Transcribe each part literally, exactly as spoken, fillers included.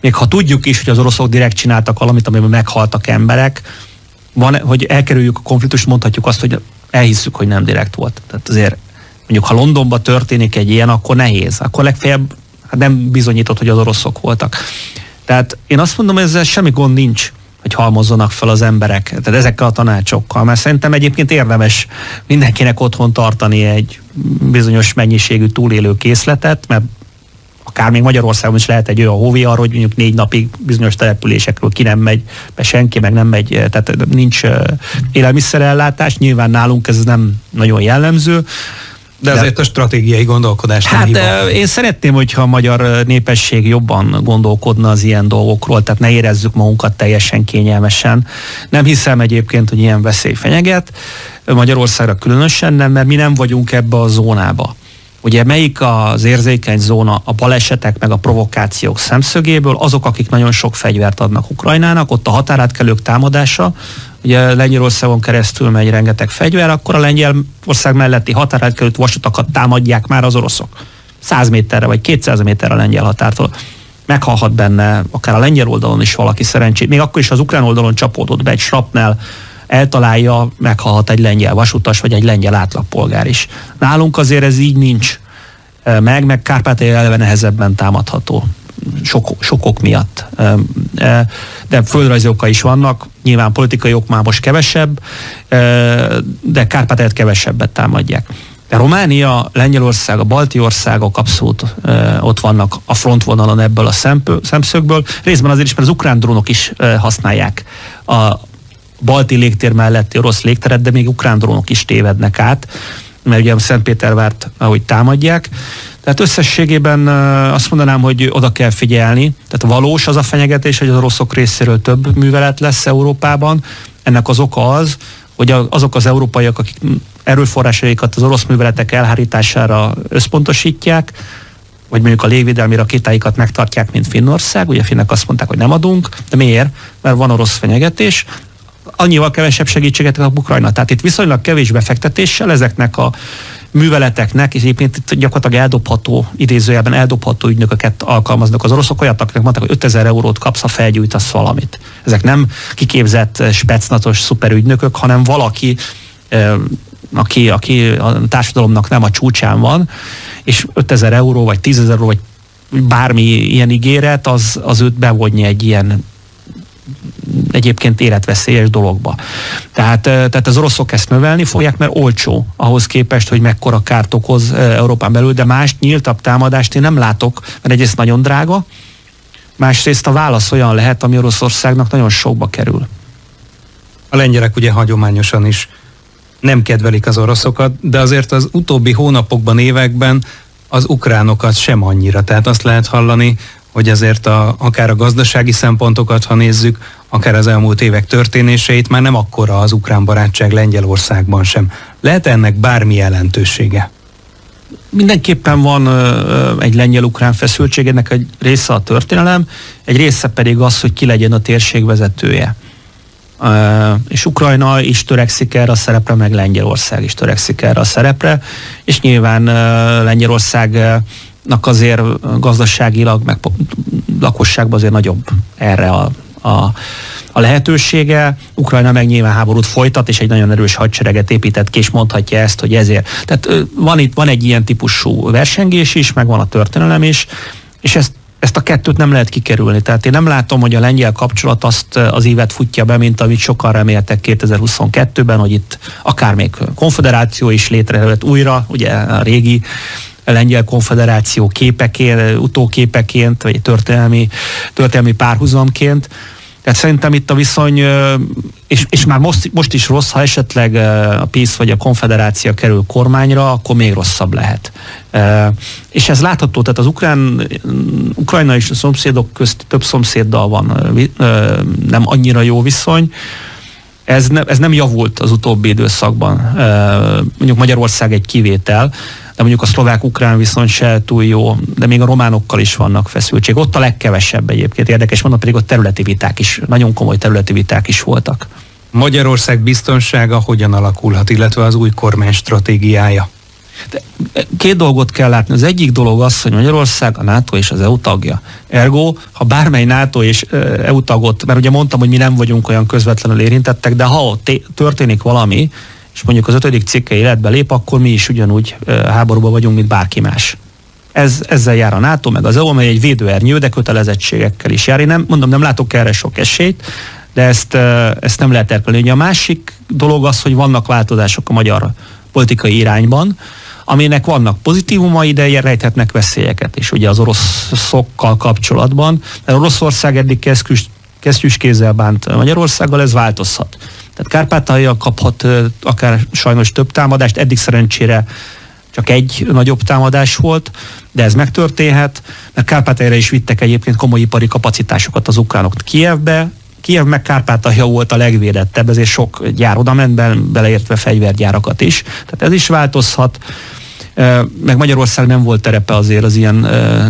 még ha tudjuk is, hogy az oroszok direkt csináltak valamit, amiben meghaltak emberek, van, hogy elkerüljük a konfliktust, mondhatjuk azt, hogy elhisszük, hogy nem direkt volt. Tehát azért mondjuk, ha Londonban történik egy ilyen, akkor nehéz. Akkor legfeljebb hát nem bizonyított, hogy az oroszok voltak. Tehát én azt mondom, hogy ezzel semmi gond nincs, hogy halmozzanak fel az emberek, tehát ezekkel a tanácsokkal, mert szerintem egyébként érdemes mindenkinek otthon tartani egy bizonyos mennyiségű túlélő készletet, mert akár még Magyarországon is lehet egy olyan hóvi arra, hogy mondjuk négy napig bizonyos településekről ki nem megy be senki, meg nem megy, tehát nincs élelmiszerellátás, nyilván nálunk ez nem nagyon jellemző. De azért a stratégiai gondolkodás nem Hát hiba. Én szeretném, hogyha a magyar népesség jobban gondolkodna az ilyen dolgokról, tehát ne érezzük magunkat teljesen kényelmesen. Nem hiszem egyébként, hogy ilyen veszély fenyeget. Magyarországra különösen nem, mert mi nem vagyunk ebbe a zónába. Ugye melyik az érzékeny zóna a balesetek meg a provokációk szemszögéből? Azok, akik nagyon sok fegyvert adnak Ukrajnának, ott a határátkelők támadása, ugye Lengyelországon keresztül megy rengeteg fegyver, akkor a Lengyelország melletti határátkelőt vasutakat támadják már az oroszok. száz méterre vagy kétszáz méterre a lengyel határtól. Meghalhat benne akár a lengyel oldalon is valaki szerencsét. Még akkor is az ukrán oldalon csapódott be egy shrapnel, eltalálja, meghalhat egy lengyel vasutas, vagy egy lengyel átlagpolgár is. Nálunk azért ez így nincs meg, meg Kárpátalja eleve nehezebben támadható. Sok, sok ok miatt. De földrajzi oka is vannak, nyilván politikai ok már most kevesebb, de Kárpátalját kevesebbet támadják. De Románia, Lengyelország, a balti országok abszolút ott vannak a frontvonalon ebből a szemszögből. Részben azért is, mert az ukrán drónok is használják a balti légtér melletti orosz légteret, de még ukrán drónok is tévednek át, mert ugye a Szentpétervárt ahogy támadják. Tehát összességében azt mondanám, hogy oda kell figyelni. Tehát valós az a fenyegetés, hogy az oroszok részéről több művelet lesz Európában. Ennek az oka az, hogy azok az európaiak, akik erőforrásaikat az orosz műveletek elhárítására összpontosítják, vagy mondjuk a légvédelmi rakétáikat megtartják, mint Finnország. Ugye a finnek azt mondták, hogy nem adunk, de miért? Mert van orosz fenyegetés. Annyival kevesebb segítséget kap Ukrajna. Tehát itt viszonylag kevés befektetéssel ezeknek a műveleteknek, és egyébként itt gyakorlatilag eldobható, idézőjelben eldobható ügynököket alkalmaznak az oroszok, olyat, akiknek mondták, hogy ötezer eurót kapsz, ha felgyújtasz valamit. Ezek nem kiképzett, specnatos szuperügynökök, hanem valaki, aki, aki a társadalomnak nem a csúcsán van, és ötezer euró, vagy tízezer euró, vagy bármi ilyen ígéret, az, az őt bevonja egy ilyen egyébként életveszélyes dologba. Tehát, tehát az oroszok ezt növelni fogják, mert olcsó ahhoz képest, hogy mekkora kárt okoz Európán belül, de más nyíltabb támadást én nem látok, mert egyrészt nagyon drága, másrészt a válasz olyan lehet, ami Oroszországnak nagyon sokba kerül. A lengyelek ugye hagyományosan is nem kedvelik az oroszokat, de azért az utóbbi hónapokban, években az ukránokat sem annyira. Tehát azt lehet hallani, hogy azért a, akár a gazdasági szempontokat, ha nézzük, akár az elmúlt évek történéseit, már nem akkora az ukrán barátság Lengyelországban sem. Lehet ennek bármi jelentősége? Mindenképpen van ö, egy lengyel-ukrán feszültség, ennek egy része a történelem, egy része pedig az, hogy ki legyen a térség vezetője. Ö, és Ukrajna is törekszik erre a szerepre, meg Lengyelország is törekszik erre a szerepre, és nyilván ö, Lengyelországnak azért gazdaságilag, meg lakosságban azért nagyobb erre a, a, a lehetősége. Ukrajna meg nyilván háborút folytat, és egy nagyon erős hadsereget épített ki, és mondhatja ezt, hogy ezért. Tehát van itt van egy ilyen típusú versengés is, meg van a történelem is, és ezt Ezt a kettőt nem lehet kikerülni. Tehát én nem látom, hogy a lengyel kapcsolat azt az évet futja be, mint amit sokan reméltek kétezer-huszonkettőben, hogy itt akár még konfederáció is létrejött újra, ugye a régi lengyel konfederáció képeként, utóképeként, vagy történelmi, történelmi párhuzamként. Tehát szerintem itt a viszony, és, és már most, most is rossz, ha esetleg a PiS vagy a konfederáció kerül kormányra, akkor még rosszabb lehet. És ez látható, tehát az ukrán, Ukrajna és a szomszédok közt több szomszéddal van nem annyira jó viszony. Ez, ne, ez nem javult az utóbbi időszakban. Mondjuk Magyarország egy kivétel, de mondjuk a szlovák-ukrán viszony se túl jó, de még a románokkal is vannak feszültség. Ott a legkevesebb egyébként. Érdekes mondom, pedig ott területi viták is, nagyon komoly területi viták is voltak. Magyarország biztonsága hogyan alakulhat, illetve az új kormány stratégiája? De két dolgot kell látni. Az egyik dolog az, hogy Magyarország a NATO és az é u tagja. Ergo, ha bármely NATO és é u tagot, mert ugye mondtam, hogy mi nem vagyunk olyan közvetlenül érintettek, de ha ott történik valami, és mondjuk az ötödik cikke életbe lép, akkor mi is ugyanúgy háborúban vagyunk, mint bárki más. Ez, ezzel jár a NATO, meg az é u, amely egy védőernyő, de kötelezettségekkel is jár. Én nem, mondom, nem látok erre sok esélyt, de ezt, ezt nem lehet elkerülni. A másik dolog az, hogy vannak változások a magyar politikai irányban, aminek vannak pozitívumai, de rejthetnek veszélyeket is. Ugye az oroszokkal kapcsolatban, mert Oroszország eddig kesztyűs, kesztyűs kézzel bánt Magyarországgal, ez változhat. Tehát Kárpátalja kaphat akár sajnos több támadást, eddig szerencsére csak egy nagyobb támadás volt, de ez megtörténhet, mert Kárpátaljra is vittek egyébként komoly ipari kapacitásokat az ukránok Kijevbe. Kijev meg Kárpátalja volt a legvédettebb, ezért sok gyár oda ment, beleértve fegyvergyárakat is. Tehát ez is változhat. Meg Magyarország nem volt terepe azért az ilyen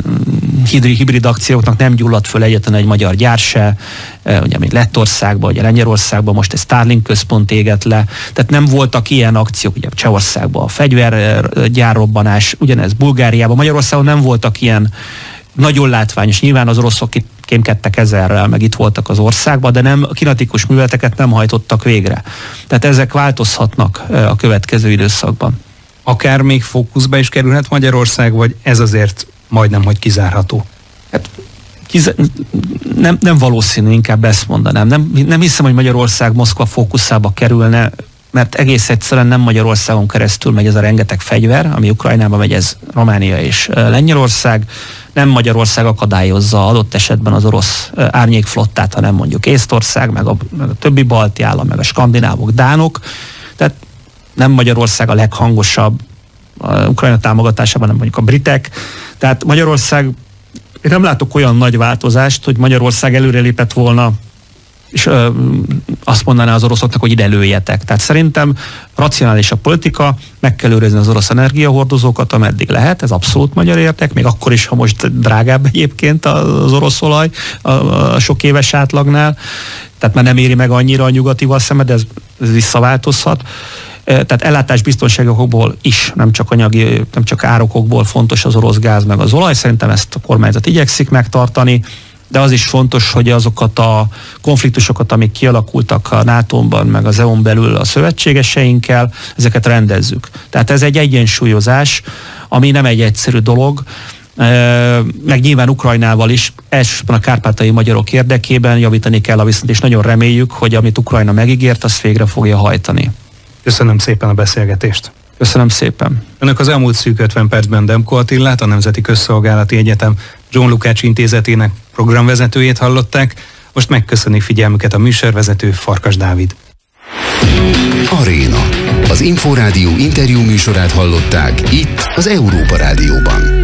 hibrid akcióknak, nem gyulladt föl egyetlen egy magyar gyár se, ugye még Lettországban, ugye Lengyelországban most egy Starlink központ égett le, tehát nem voltak ilyen akciók, ugye Csehországban a fegyvergyárrobbanás, ugyanez Bulgáriában, Magyarországon nem voltak ilyen nagyon látványos, nyilván az oroszok itt kémkedtek ezerrel, meg itt voltak az országban, de nem, kinetikus műveleteket nem hajtottak végre. Tehát ezek változhatnak a következő időszakban. Akár még fókuszba is kerülhet Magyarország, vagy ez azért majdnem, hogy kizárható? Hát, kiz... nem, nem valószínű, inkább ezt mondanám. Nem, nem hiszem, hogy Magyarország Moszkva fókuszába kerülne, mert egész egyszerűen nem Magyarországon keresztül megy ez a rengeteg fegyver, ami Ukrajnába megy, ez Románia és Lengyelország. Nem Magyarország akadályozza adott esetben az orosz árnyékflottát, hanem mondjuk Észtország, meg a, meg a többi balti állam, meg a skandinávok, dánok. Tehát nem Magyarország a leghangosabb a Ukrajna támogatásában, nem mondjuk a britek. Tehát Magyarország, én nem látok olyan nagy változást, hogy Magyarország előrelépett volna, és ö, azt mondaná az oroszoknak, hogy ide lőjetek. Tehát szerintem racionális a politika, meg kell őrizni az orosz energiahordozókat, ameddig lehet, ez abszolút magyar érték, még akkor is, ha most drágább egyébként az orosz olaj a, a sok éves átlagnál, tehát már nem éri meg annyira a nyugatival szemben, de ez, ez visszaváltozhat. Tehát ellátásbiztonságokból is, nem csak anyagi, nem csak árokokból fontos az orosz gáz meg az olaj, szerintem ezt a kormányzat igyekszik megtartani, de az is fontos, hogy azokat a konfliktusokat, amik kialakultak a nátóban, meg az é u-n belül a szövetségeseinkkel, ezeket rendezzük. Tehát ez egy egyensúlyozás, ami nem egy egyszerű dolog, meg nyilván Ukrajnával is, elsősorban a kárpátaljai magyarok érdekében javítani kell a viszont, és nagyon reméljük, hogy amit Ukrajna megígért, azt végre fogja hajtani. Köszönöm szépen a beszélgetést. Köszönöm szépen. Önök az elmúlt szűk ötven percben Demko Attillát, a Nemzeti Közszolgálati Egyetem John Lukács Intézetének programvezetőjét hallották. Most megköszönik figyelmüket a műsorvezető, Farkas Dávid. Aréna. Az Inforádió interjú műsorát hallották itt az Európa Rádióban.